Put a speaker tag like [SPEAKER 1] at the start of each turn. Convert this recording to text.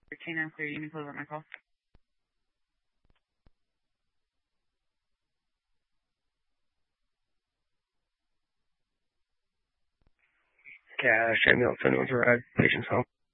[SPEAKER 1] Canine clear, you can close out my call.
[SPEAKER 2] Cash ambulance 911 patient's home.